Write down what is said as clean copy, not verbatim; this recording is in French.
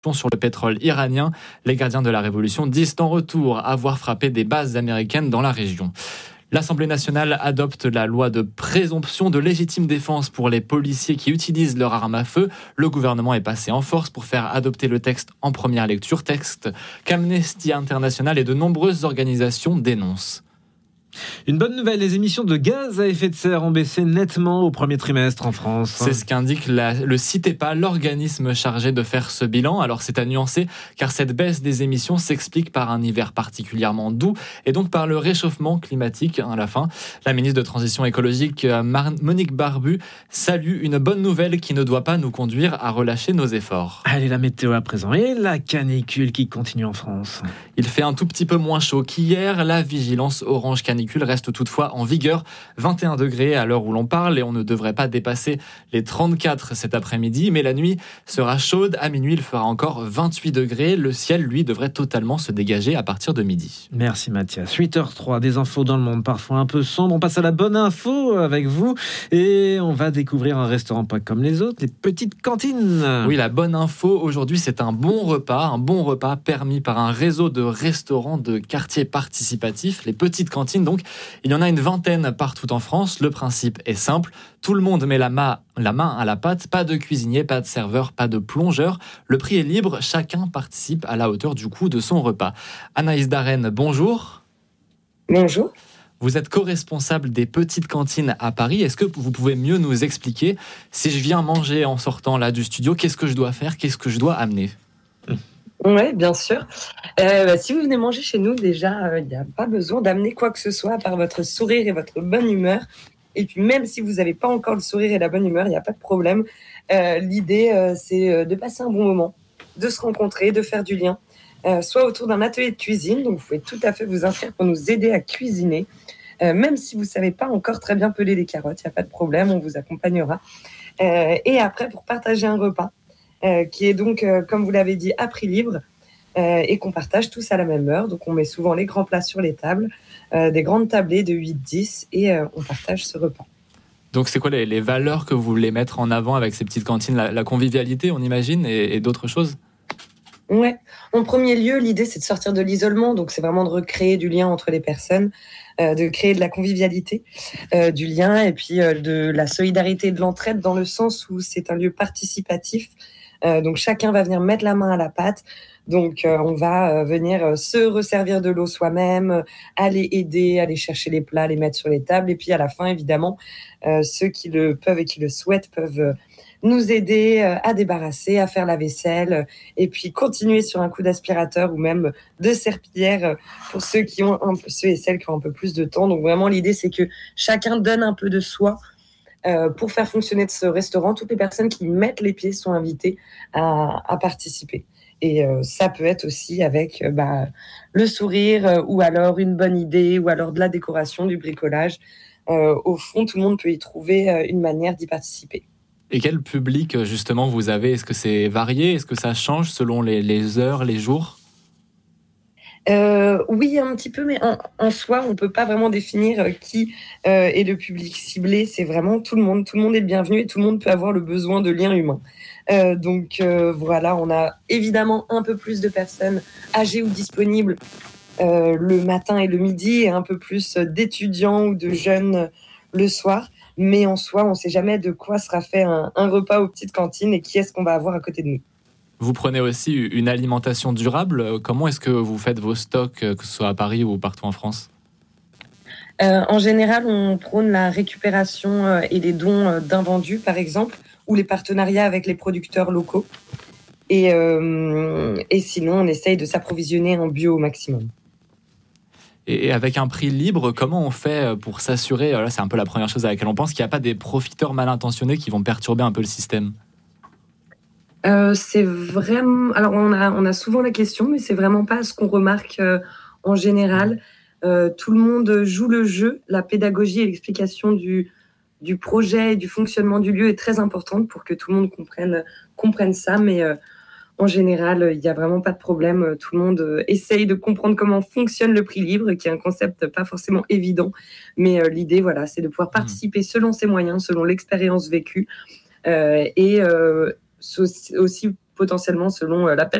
sur le pétrole iranien. Les gardiens de la révolution disent en retour avoir frappé des bases américaines dans la région. L'Assemblée nationale adopte la loi de présomption de légitime défense pour les policiers qui utilisent leur arme à feu. Le gouvernement est passé en force pour faire adopter le texte en première lecture, texte qu'Amnesty International et de nombreuses organisations dénoncent. Une bonne nouvelle, les émissions de gaz à effet de serre ont baissé nettement au premier trimestre en France. C'est ce qu'indique le CITEPA, l'organisme chargé de faire ce bilan. Alors c'est à nuancer car cette baisse des émissions s'explique par un hiver particulièrement doux et donc par le réchauffement climatique à la fin. La ministre de Transition écologique Monique Barbu salue une bonne nouvelle qui ne doit pas nous conduire à relâcher nos efforts. Allez, la météo à présent et la canicule qui continue en France. Il fait un tout petit peu moins chaud qu'hier. La vigilance orange canicule reste toutefois en vigueur. 21 degrés à l'heure où l'on parle et on ne devrait pas dépasser les 34 cet après-midi. Mais la nuit sera chaude. À minuit, il fera encore 28 degrés. Le ciel, lui, devrait totalement se dégager à partir de midi. Merci Mathias. 8h03, des infos dans le monde parfois un peu sombres. On passe à la bonne info avec vous et on va découvrir un restaurant pas comme les autres, les petites cantines. Oui, la bonne info aujourd'hui, c'est un bon repas permis par un réseau de restaurants de quartiers participatifs, les petites cantines. Donc, il y en a une vingtaine partout en France. Le principe est simple. Tout le monde met la main à la pâte. Pas de cuisinier, pas de serveur, pas de plongeur. Le prix est libre. Chacun participe à la hauteur du coût de son repas. Anaïs Darren, bonjour. Bonjour. Vous êtes co-responsable des petites cantines à Paris. Est-ce que vous pouvez mieux nous expliquer, si je viens manger en sortant là du studio, qu'est-ce que je dois faire, qu'est-ce que je dois amener ? Oui, bien sûr. Si vous venez manger chez nous, déjà, il n'y a pas besoin d'amener quoi que ce soit à part votre sourire et votre bonne humeur. Et puis même si vous n'avez pas encore le sourire et la bonne humeur, il n'y a pas de problème. L'idée, c'est de passer un bon moment, de se rencontrer, de faire du lien, soit autour d'un atelier de cuisine. Donc vous pouvez tout à fait vous inscrire pour nous aider à cuisiner. Même si vous ne savez pas encore très bien peler les carottes, il n'y a pas de problème, on vous accompagnera. Et après, pour partager un repas, qui est donc, comme vous l'avez dit, à prix libre et qu'on partage tous à la même heure. Donc, on met souvent les grands plats sur les tables, des grandes tablées de 8-10 et on partage ce repas. Donc, c'est quoi les valeurs que vous voulez mettre en avant avec ces petites cantines ? La convivialité, on imagine, et d'autres choses ? Ouais. En premier lieu, l'idée, c'est de sortir de l'isolement. Donc, c'est vraiment de recréer du lien entre les personnes, de créer de la convivialité, du lien et puis de la solidarité et de l'entraide dans le sens où c'est un lieu participatif. Donc chacun va venir mettre la main à la pâte. Donc on va venir se resservir de l'eau soi-même, aller aider, aller chercher les plats, les mettre sur les tables. Et puis à la fin, évidemment, ceux qui le peuvent et qui le souhaitent peuvent nous aider à débarrasser, à faire la vaisselle et puis continuer sur un coup d'aspirateur ou même de serpillière pour ceux et celles qui ont un peu plus de temps. Donc vraiment, l'idée, c'est que chacun donne un peu de soi pour faire fonctionner ce restaurant. Toutes les personnes qui mettent les pieds sont invitées à participer. Et ça peut être aussi avec le sourire ou alors une bonne idée ou alors de la décoration, du bricolage. Au fond, tout le monde peut y trouver une manière d'y participer. Et quel public, justement, vous avez ? Est-ce que c'est varié ? Est-ce que ça change selon les heures, les jours ? Oui, un petit peu, mais en soi, on ne peut pas vraiment définir qui est le public ciblé. C'est vraiment tout le monde. Tout le monde est le bienvenu et tout le monde peut avoir le besoin de liens humains. Donc voilà, on a évidemment un peu plus de personnes âgées ou disponibles le matin et le midi et un peu plus d'étudiants ou de jeunes le soir. Mais en soi, on ne sait jamais de quoi sera fait un repas aux petites cantines et qui est-ce qu'on va avoir à côté de nous. Vous prenez aussi une alimentation durable. Comment est-ce que vous faites vos stocks, que ce soit à Paris ou partout en France ? En général, on prône la récupération et les dons d'invendus, par exemple, ou les partenariats avec les producteurs locaux. Et sinon, on essaye de s'approvisionner en bio au maximum. Et avec un prix libre, comment on fait pour s'assurer, là c'est un peu la première chose à laquelle on pense, qu'il n'y a pas des profiteurs mal intentionnés qui vont perturber un peu le système ? C'est vraiment... Alors, on a souvent la question, mais c'est vraiment pas ce qu'on remarque en général. Tout le monde joue le jeu. La pédagogie et l'explication du projet et du fonctionnement du lieu est très importante pour que tout le monde comprenne ça. Mais en général, il n'y a vraiment pas de problème. Tout le monde essaye de comprendre comment fonctionne le prix libre, qui est un concept pas forcément évident. Mais l'idée, voilà, c'est de pouvoir participer selon ses moyens, selon l'expérience vécue. Et aussi potentiellement selon la période